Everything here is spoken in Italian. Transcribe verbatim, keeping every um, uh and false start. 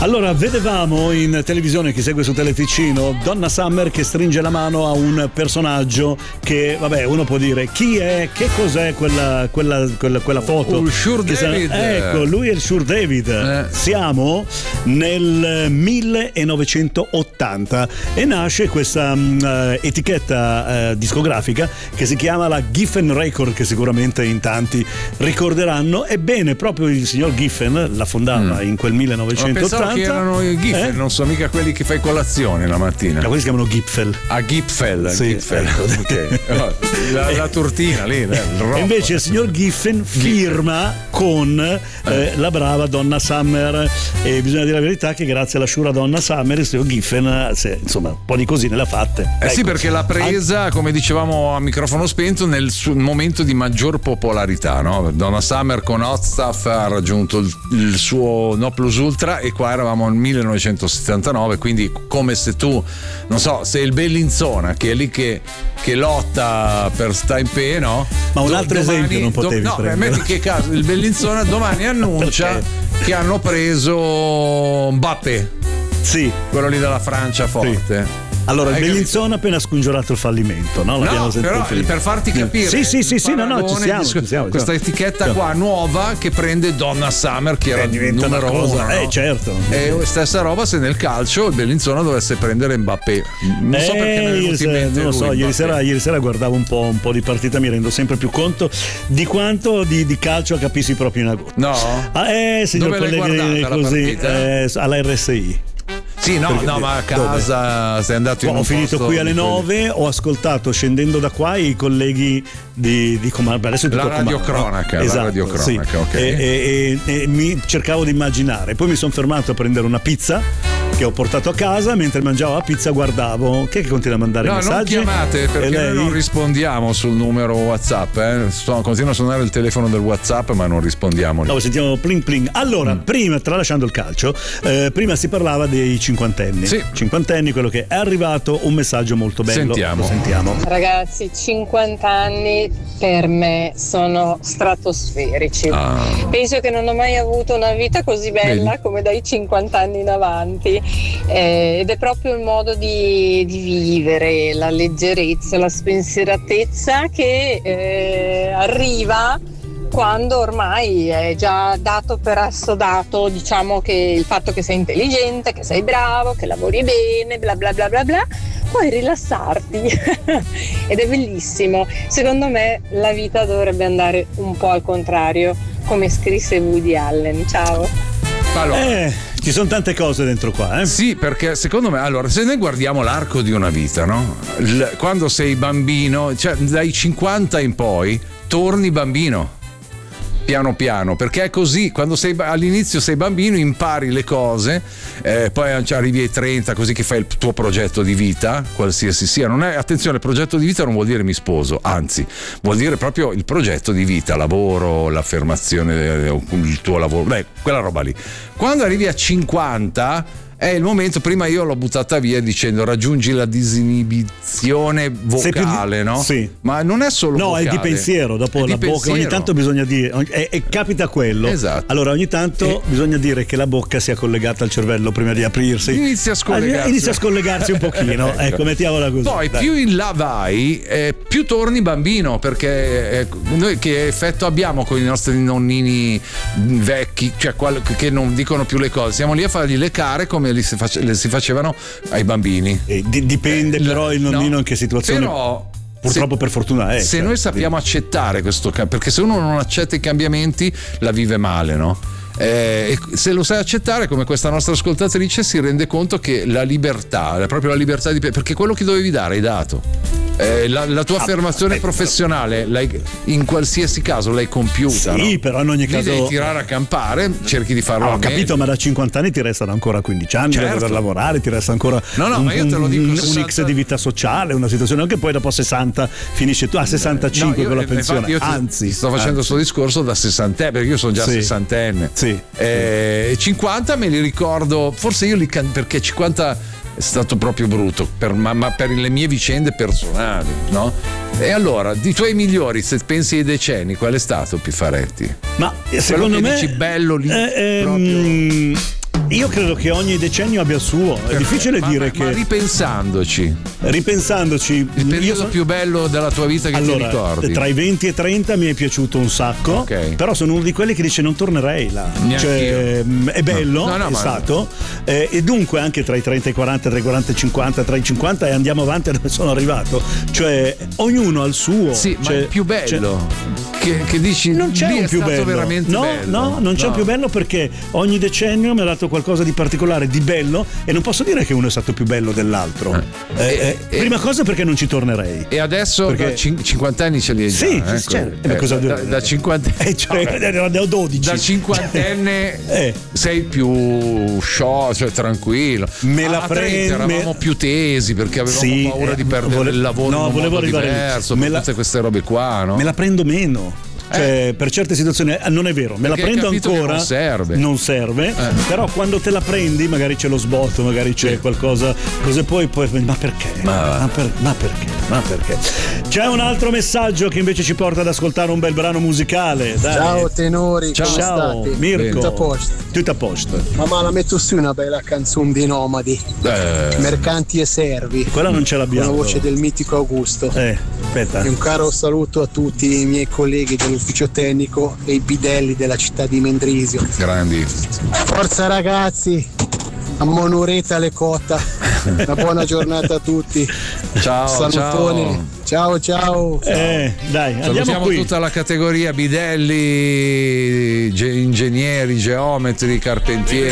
Allora, vedevamo in televisione, chi segue su Teleticino, Donna Summer che stringe la mano a un personaggio che, vabbè, uno può dire chi è, che cos'è quella, quella, quella, quella foto. Oh, il Sure Che David. Sa- ecco, lui è il Sure David. Eh. Siamo nel millenovecentottanta e nasce questa uh, etichetta uh, discografica che si chiama la Geffen Record, che sicuramente in tanti ricorderanno. Ebbene, proprio il signor Geffen la fondava mm. in quel millenovecentottanta. Pensavo che erano i Giffel, eh? non so mica quelli che fai colazione la mattina. No, quelli si chiamano Gipfel. Ah, Gipfel, sì, Gipfel. ecco. Okay. la, la tortina lì. Il e invece il signor Giffen firma con eh, la brava Donna Summer, e bisogna dire la verità che grazie alla sciura Donna Summer il signor Giffen, se, insomma, un po' di cosine l'ha fatte. Eh ecco. Sì, perché l'ha presa, come dicevamo a microfono spento, nel suo momento di maggior popolarità, no? Donna Summer con Hot Stuff ha raggiunto il, il suo no plus ultra, e qua eravamo nel millenovecentosettantanove, quindi come se tu, non so, sei il Bellinzona che è lì che, che lotta per sta in pe, no? Ma un Do, altro domani, esempio non potevi do, no, prendere. metti che caso il Bellinzona domani annuncia che hanno preso Mbappé, sì, quello lì della Francia forte. Sì. Allora, il Bellinzona ha appena scongiurato il fallimento, no? No, però prima. Per farti capire, sì, sì, sì, sì, no, no, ci siamo, ci siamo. Questa etichetta qua nuova che prende Donna Summer, che era il numero cosa, uno, eh, no? certo. E stessa roba se nel calcio il Bellinzona dovesse prendere Mbappé. Non eh, so perché me ieri sera, non lo lui, so, ieri sera, ieri sera guardavo un po', un po' di partita, mi rendo sempre più conto di quanto di, di calcio capissi proprio una gutta. No? Ah, eh, signor Dove colleghi, così, eh, alla R S I. Sì, no, perché, no, ma a casa dove? Sei andato in Ho un finito qui alle nove, ho ascoltato scendendo da qua i colleghi di, di Comando. Adesso è tutto la radio Comando, cronaca, no? Esatto, la radio cronaca, sì. ok. E, e, e, e mi cercavo di immaginare, poi mi sono fermato a prendere una pizza che ho portato a casa, mentre mangiavo la pizza guardavo chi è che continua a mandare no, messaggi. Non chiamate perché lei... noi non rispondiamo sul numero WhatsApp, eh. Continua a suonare il telefono del WhatsApp, ma non rispondiamo. No, sentiamo pling pling. Allora, mm. prima, tralasciando il calcio, eh, prima si parlava dei cinquantenni. Sì. Cinquantenni, quello che è arrivato un messaggio molto bello. Sentiamo. Sentiamo. Ragazzi, cinquanta anni per me sono stratosferici. Ah. Penso che non ho mai avuto una vita così bella Vedi? come dai cinquanta anni in avanti, eh, ed è proprio il modo di, di vivere, la leggerezza, la spensieratezza che eh, arriva quando ormai è già dato per assodato, diciamo, che il fatto che sei intelligente, che sei bravo, che lavori bene, bla bla bla bla bla, puoi rilassarti ed è bellissimo. Secondo me la vita dovrebbe andare un po' al contrario, come scrisse Woody Allen. Ciao. Allora. Eh, ci sono tante cose dentro qua, eh? Sì, perché secondo me, allora, se noi guardiamo l'arco di una vita, no? L- quando sei bambino, cioè dai cinquanta in poi, torni bambino. Piano piano, perché è così, quando sei all'inizio sei bambino impari le cose, eh, poi arrivi ai trenta così che fai il tuo progetto di vita, qualsiasi sia. Non è, attenzione, il progetto di vita non vuol dire mi sposo, anzi vuol dire proprio il progetto di vita, lavoro, l'affermazione, il tuo lavoro, beh, quella roba lì. Quando arrivi a cinquanta è il momento, prima io l'ho buttata via dicendo raggiungi la disinibizione vocale, di, no? Sì. Ma non è solo no, vocale. è di pensiero, dopo è la di bocca, pensiero. ogni tanto bisogna dire, e, e capita quello. Esatto. Allora ogni tanto e... bisogna dire che la bocca sia collegata al cervello prima di aprirsi. Inizia a scollegarsi. Inizia a scollegarsi un pochino, ecco, ecco mettiamola così. Poi dai. Più in là vai, eh, più torni bambino, perché eh, noi che effetto abbiamo con i nostri nonnini vecchi, cioè qual- che non dicono più le cose, siamo lì a fargli le care come li si, face- le si facevano ai bambini. E di- dipende eh, però il nonnino no, in che situazione. Però purtroppo se, per fortuna è. Se cioè, noi sappiamo di... accettare questo, perché se uno non accetta i cambiamenti la vive male, no? Eh, e se lo sai accettare, come questa nostra ascoltatrice, si rende conto che la libertà, proprio la libertà di, perché quello che dovevi dare hai dato. Eh, la, la tua ah, affermazione aspetta. professionale l'hai, in qualsiasi caso l'hai compiuta, sì, no? però in ogni Lì caso devi tirare a campare, cerchi di farlo. Ah, ho capito, ma da cinquanta anni ti restano ancora quindici anni certo. da dover lavorare, ti resta ancora no, no, un, ma io te lo dico, un, sessanta... un X di vita sociale, una situazione anche poi dopo sessanta finisce tu a sessantacinque no, io, con la pensione. Io ti, anzi, ti sto facendo questo discorso da sessantenne, perché io sono già sì. sessantenne. Sì. Eh, cinquanta me li ricordo, forse io li can- perché cinquanta è stato proprio brutto per, ma, ma per le mie vicende personali, no? E allora, di tuoi migliori, se pensi ai decenni, qual è stato Piffaretti? Ma Quello secondo che me dici bello lì eh, proprio... ehm, io credo che ogni decennio abbia il suo. È Perché? difficile ma, dire ma, che. Ma ripensandoci, ripensandoci, il periodo io so... più bello della tua vita che allora, ti ricordi? Tra i venti e trenta mi è piaciuto un sacco. Okay. Però sono uno di quelli che dice non tornerei là. Neanch'io. Cioè, è bello, no, no, è ma... stato. Eh, e dunque anche tra i trenta e i quaranta, tra i quaranta e i cinquanta, tra i cinquanta e andiamo avanti a dove sono arrivato. Cioè, ognuno ha il suo. Sì, cioè, ma il più bello. Che, che dici non c'è lì un è più stato bello. veramente no, bello. No, non c'è no. un più bello perché ogni decennio mi ha dato qualcosa di particolare, di bello, e non posso dire che uno è stato più bello dell'altro. Eh. Eh, E- eh, e- prima cosa perché non ci tornerei. E adesso Perché- da cin- cinquanta anni ce li hai già. Sì, ecco. sì, certo. Ma Eh, cosa da, devo- da cinquanta Eh, cioè, ne ho dodici. Da cinquantenne Eh. sei più sciolto, cioè tranquillo. Me la a trenta prendo- eravamo me- più tesi perché avevamo Sì, paura di eh, perdere vole- il lavoro no, in un volevo modo arrivare lì. diverso, Me per la- tutte queste robe qua, no? Me la prendo meno. Cioè, per certe situazioni eh, non è vero, me Perché la hai prendo capito che ancora. non serve. Non serve, Eh. però quando te la prendi, magari c'è lo sbotto, magari c'è Sì. qualcosa. Così poi, poi. Ma perché? Ma- ma, per- ma perché? Ma perché? C'è un altro messaggio che invece ci porta ad ascoltare un bel brano musicale. Dai. Ciao tenori, Ciao, come state? Mirko. Tutto a posto. Tutto a posto. Ma la metto su una bella canzone di Nomadi, Eh, Mercanti e Servi, Quella non ce con l'abbiamo. la voce del mitico Augusto. Eh, aspetta. E un caro saluto a tutti i miei colleghi dell'ufficio tecnico e i bidelli della città di Mendrisio. grandi. Forza ragazzi, a Monureta le cotta. Una buona giornata a tutti. Ciao, Salutone. Ciao ciao. Eh, dai, andiamo Salutiamo qui. tutta la categoria bidelli, ge- ingegneri, geometri, carpentieri.